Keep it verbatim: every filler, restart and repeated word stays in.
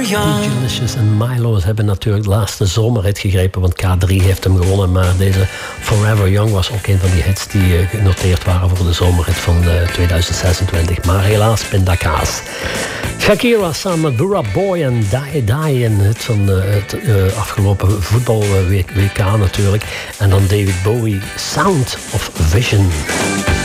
Young. Delicious en Milo hebben natuurlijk de laatste zomerhit gegrepen, want K drie heeft hem gewonnen. Maar deze Forever Young was ook een van die hits die uh, genoteerd waren voor de zomerhit van uh, tweeduizend zesentwintig. Maar helaas pindakaas. Shakira samen met Burra Boy en Die Die, een hit van uh, het uh, afgelopen voetbal-W K natuurlijk. En dan David Bowie, Sound of Vision.